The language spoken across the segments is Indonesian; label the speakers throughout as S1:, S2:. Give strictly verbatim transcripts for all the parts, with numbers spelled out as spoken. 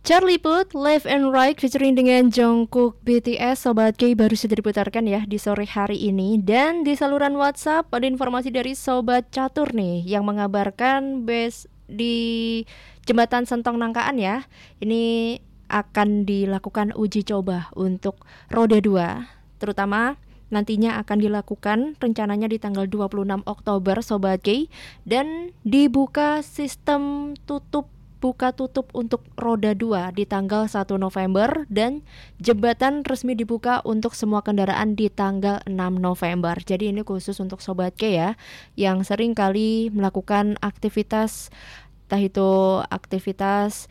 S1: Charlie Puth, Left and Right featuring dengan Jungkook B T S. Sobat K baru saja diputarkan ya di sore hari ini. Dan di saluran WhatsApp ada informasi dari Sobat Catur nih yang mengabarkan base di Jembatan Sentong Nangkaan ya. Ini akan dilakukan uji coba untuk roda dua, terutama nantinya akan dilakukan rencananya di tanggal dua puluh enam Oktober Sobat K, dan dibuka sistem tutup buka tutup untuk roda dua di tanggal satu November, dan jembatan resmi dibuka untuk semua kendaraan di tanggal enam November. Jadi ini khusus untuk Sobat K ya, yang sering kali melakukan aktivitas, entah itu aktivitas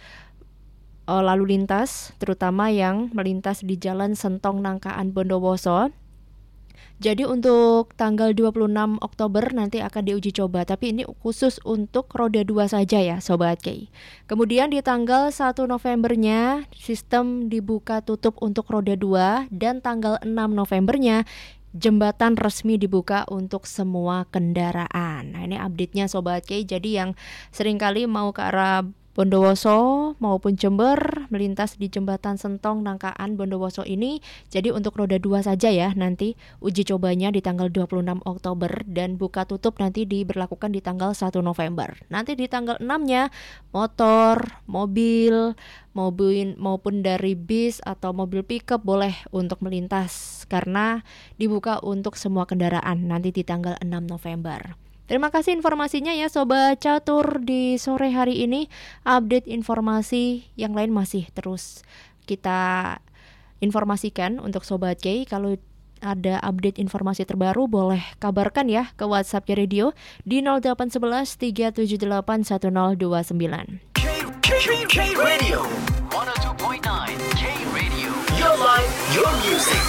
S1: uh, lalu lintas, terutama yang melintas di Jalan Sentong Nangkaan Bondowoso. Jadi untuk tanggal dua puluh enam Oktober nanti akan diuji coba, tapi ini khusus untuk roda dua saja ya Sobat K. Kemudian di tanggal satu Novembernya sistem dibuka tutup untuk roda dua, dan tanggal enam Novembernya jembatan resmi dibuka untuk semua kendaraan. Nah ini update-nya Sobat K. Jadi yang seringkali mau ke arah Bondowoso maupun Jember melintas di Jembatan Sentong Nangkaan Bondowoso ini, jadi untuk roda dua saja ya nanti uji cobanya di tanggal dua puluh enam Oktober, dan buka tutup nanti diberlakukan di tanggal satu November. Nanti di tanggal enam-nya motor, mobil, mobil maupun dari bis atau mobil pickup boleh untuk melintas karena dibuka untuk semua kendaraan nanti di tanggal enam November. Terima kasih informasinya ya Sobat Catur di sore hari ini. Update informasi yang lain masih terus kita informasikan untuk Sobat K. Kalau ada update informasi terbaru boleh kabarkan ya ke WhatsApp Radio di nol delapan satu satu tiga tujuh delapan satu nol dua sembilan.
S2: K, K, K Radio seratus dua koma sembilan K Radio, your life, your music.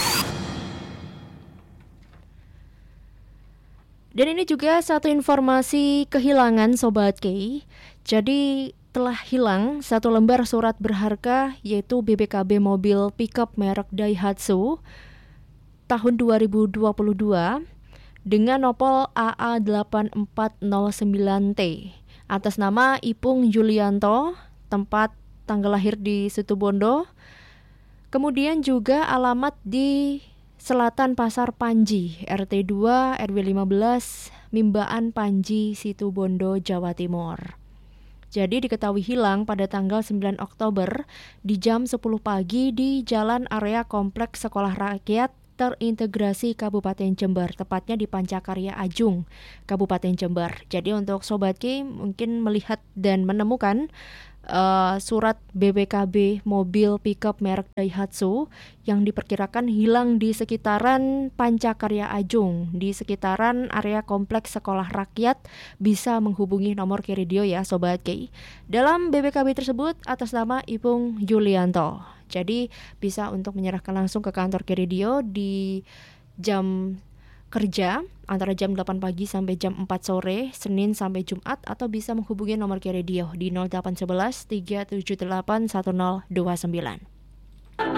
S1: Dan ini juga satu informasi kehilangan Sobat K. Jadi telah hilang satu lembar surat berharga, yaitu B B K B mobil pickup merek Daihatsu tahun dua ribu dua puluh dua dengan nopol A A delapan empat nol sembilan T atas nama Ipung Yulianto, tempat tanggal lahir di Situbondo. Kemudian juga alamat di Selatan Pasar Panji, R T dua R W lima belas, Mimbaan Panji, Situbondo, Jawa Timur. Jadi diketahui hilang pada tanggal sembilan Oktober di jam sepuluh pagi di jalan area Kompleks Sekolah Rakyat Terintegrasi Kabupaten Jember, tepatnya di Pancakarya Ajung, Kabupaten Jember. Jadi untuk Sobat K mungkin melihat dan menemukan Uh, surat B B K B mobil pickup merek Daihatsu yang diperkirakan hilang di sekitaran Pancakarya Ajung, di sekitaran area Kompleks Sekolah Rakyat, bisa menghubungi nomor K-Radio ya Sobat K. Dalam B B K B tersebut atas nama Ipung Yulianto. Jadi bisa untuk menyerahkan langsung ke kantor K-Radio di jam kerja antara jam delapan pagi sampai jam empat sore, Senin sampai Jumat, atau bisa menghubungi nomor K-Radio di nol delapan satu satu tiga tujuh delapan satu nol dua sembilan.